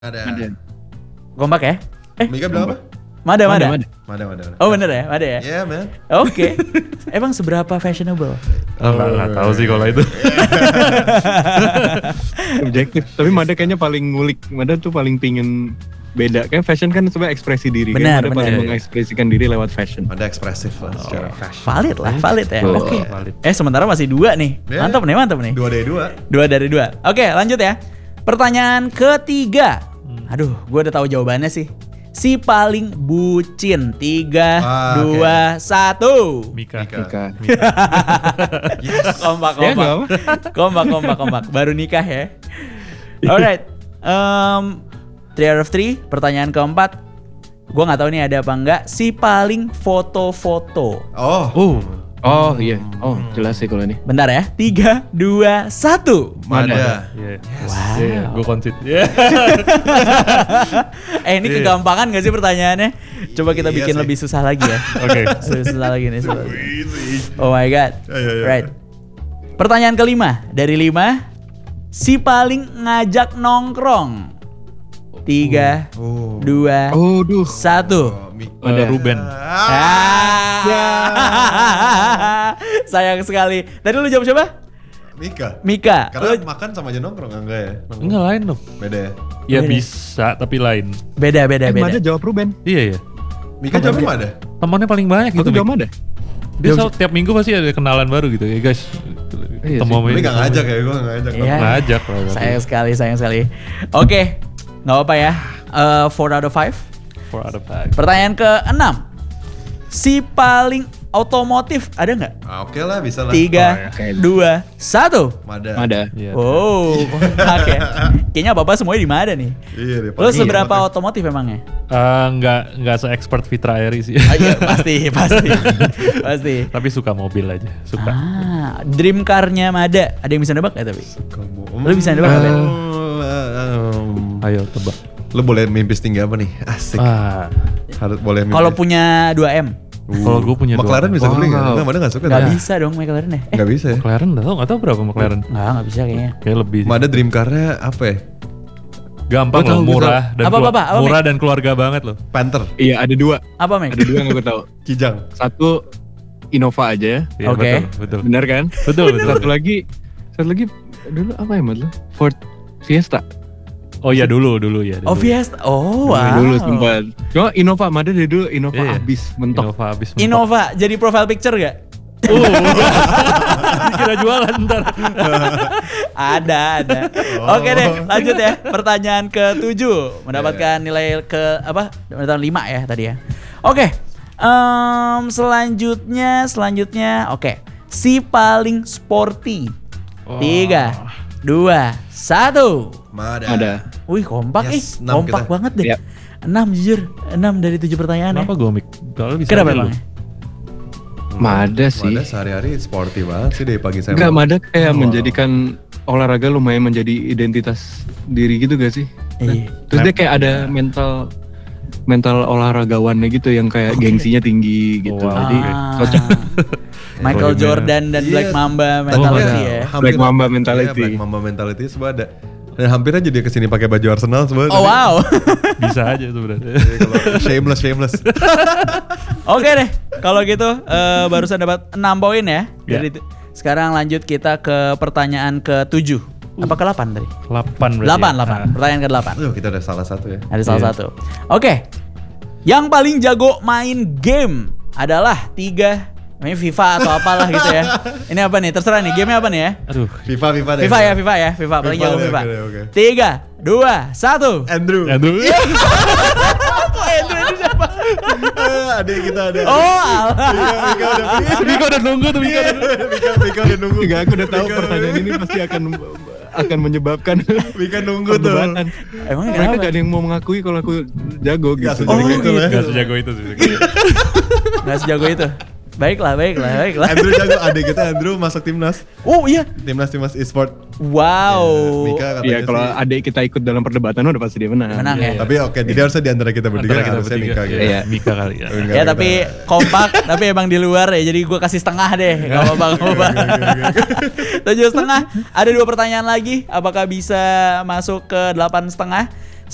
Ada. Kompak ya? Mika bilang apa? Mada. Mada. Oh bener ya? Mada ya? Yeah, man. Oke. Emang seberapa fashionable? Nggak tahu sih kalau itu. Subjektif. Tapi Mada kayaknya paling ngulik. Mada tuh paling pingin beda. Kayak fashion kan sebenarnya ekspresi diri. Benar, Mada paling mengekspresikan diri lewat fashion. Ada ekspresif lah secara fashion. Valid ya? Oh, Oke. valid. Sementara masih 2 nih. Yeah. Mantap nih. 2 dari 2. 2 dari 2. Oke, lanjut ya. Pertanyaan ketiga. Aduh, gue udah tahu jawabannya sih. Si paling bucin. 3, 2, 1. Mika. Yes. Kompak. Ya, nggak apa. Kompak. Baru nikah ya. Alright. 3 out of 3. Pertanyaan keempat. Gue nggak tahu nih ada apa enggak. Si paling foto-foto. Oh iya. Oh jelas sih kalau ini. Bentar ya. 3, 2, 1. Mada. Wow. Gue konsit. Ini kegampangan gak sih pertanyaannya? Coba kita Iya bikin sih. lebih susah lagi ya. Oke. Susah lagi nih. Easy. Oh my god. Iya. Right. Pertanyaan kelima. Dari 5. Si paling ngajak nongkrong. 3, 2, 1. Ruben. Sayang sekali. Tadi lu jawab siapa? Mika. Karena Lu makan sama aja nongkrong enggak ya? Enggak lain dong. Beda ya? Ya Beda. bisa tapi lain. beda. Mada jawab Ruben. Iya. Mika jawabnya Mada. Temannya paling banyak Aku gitu. jawab Mada. Dia tiap minggu pasti ada kenalan baru gitu ya guys. Iya Ketemu sih. sama Tapi ini. enggak ngajak ya, gue enggak ngajak. Iya. Ngajak lah. Sayang sekali. Oke. Nggak apa ya. 4 out of 5. 4 out of 5. Pertanyaan ke-6. Si paling otomotif ada nggak? Oke lah, bisa lah. 3, Oke. 2, 1. Mada. Iya. Oh, oke. Kayaknya bapak semuanya di mana nih? Iya deh. Lo seberapa otomotif emangnya? Enggak se-expert Fitra Eri sih. Iya, pasti. Tapi suka mobil aja. Suka. Dream car-nya Mada. Ada yang bisa nebak nggak tapi? Lo bisa nebak apa? Ayo tebak. Lo boleh mimpi setinggi apa nih? Asik. Harus boleh mimpi. Kalau punya 2M. Kalau gue punya McLaren dua. bisa beli nggak? Enggak, Mada nggak suka. Nggak tapi. bisa dong McLaren ya? Nggak bisa ya? McLaren nggak tahu berapa McLaren. Nggak bisa kayaknya. Kayak lebih. sih. Mada dream car-nya apa ya? Gampang Gua tahu, loh, murah dan Apa, murah Mek? dan keluarga banget loh. Panther. Iya ada 2. Apa Mek? Ada 2 yang aku tahu. Kijang. Satu Innova aja ya. Iya, Oke. Betul. Benar kan? Betul. Satu lagi dulu apa ya Mad? Ford Fiesta. Oh ya dulu ya. Oh Fiesta. Oh wow. Dulu sempat. Cuma Innova Mada dari dulu Innova Iya. habis mentok. Innova habis mentok. Innova jadi profile picture gak? Kira jualan ntar. Ada. Oke deh, lanjut ya. Pertanyaan ke-7 mendapatkan nilai mendapatkan 5 ya tadi ya. Oke. Selanjutnya oke. Si paling sporty. 3, 2, 1. Mada. Wih, kompak Yes, 6 kompak kita. banget deh. Yap. 6 jujur. 6 dari 7 pertanyaan Kenapa ya. gue Mik? Kalau bisa Kenapa aja lu. emang? Mada sih. Mada sehari-hari sporty banget sih dari pagi saya. Enggak, Mada kayak menjadikan olahraga lumayan menjadi identitas diri gitu gak sih? Iya. Terus dia kayak ada mental olahragawannya gitu yang kayak gengsinya tinggi gitu. Wow. Jadi cocok. Michael Jordan dan Black Iya. Mamba Tadinya mentality ya. Black Mamba mentality. Iya, Black Mamba mentality semua ada. Dan hampir aja dia kesini pakai baju Arsenal semua. Oh wow. Bisa aja tuh berarti. Shameless. Oke deh. Kalau gitu barusan dapat 6 poin ya. Ya. Dari sekarang lanjut kita ke pertanyaan ke-7. Apa ke-8 tadi? 8 berarti. 8. Pertanyaan ke-8. Kita ada salah satu ya. Ada salah satu. Oke. Yang paling jago main game adalah 3. Ini FIFA atau apalah gitu ya. Ini apa nih? Terserah nih. Gamenya apa nih ya? Aduh. FIFA deh. FIFA ya. FIFA paling jago deh, FIFA. oke. 3, 2, 1. Andrew. Aduh. Kok Andrew ini siapa? Adik kita ada. Oh alah. Mika udah nunggu tuh Mika. Mika udah nunggu. Enggak, aku udah tahu pertanyaan ini pasti akan menyebabkan Mika nunggu tuh. perdebatan. Emangnya Mereka kenapa? gak ada yang mau mengakui kalau aku jago Gak gitu. sejago Jadi itu kayak- lah. Gak sejago itu sih. Nggak sejago itu. Baiklah. Andrew jago, adik kita Andrew masuk timnas. Oh iya. Timnas e-sport. Wow. Mika katanya Iya, kalau sih. adik kita ikut dalam perdebatan udah pasti dia menang. Menang ya. Tapi oke, jadi harusnya di antara kita bertiga Antara kita harusnya bertiga. Mika gitu. Iya, Mika kali ya. Enggak, Ya kita- tapi kompak, tapi emang di luar ya. Jadi gue kasih setengah deh. Gak apa-apa. 7,5. Ada 2 pertanyaan lagi. Apakah bisa masuk ke 8,5?